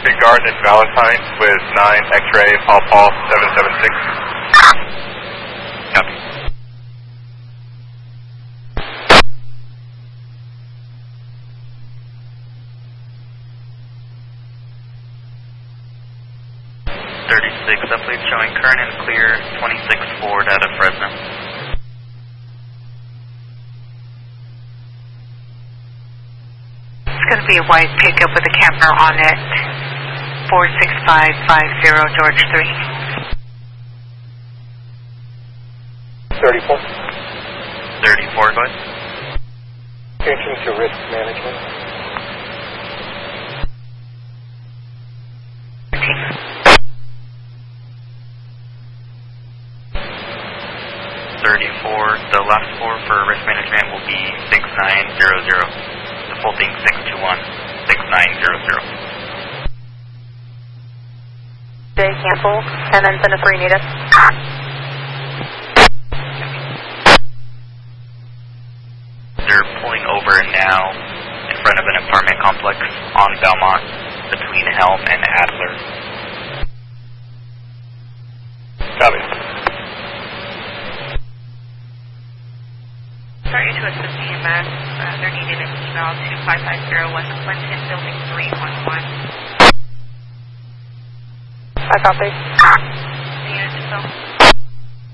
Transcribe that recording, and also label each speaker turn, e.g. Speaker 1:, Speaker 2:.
Speaker 1: Pacific Garden and Valentine's with 9 X-ray, Paul 776.
Speaker 2: Copy. Uplead showing current and clear 26 Ford out of Fresno.
Speaker 3: It's going to be a white pickup with a camera on it. 46550 George 3.
Speaker 4: 34.
Speaker 2: 34, go ahead.
Speaker 4: Attention to risk management.
Speaker 2: 34, the last 4 for risk management will be 6900. The full thing 621 6900.
Speaker 5: Day cancel, and then send a 3 need us.
Speaker 2: They're pulling over now in front of an apartment complex on Belmont between Helm and Adler.
Speaker 1: Copy.
Speaker 6: Sorry to assist EMS. They're needing an email to 5501 Clinton, Building 311.
Speaker 5: I copy.
Speaker 6: The unit info.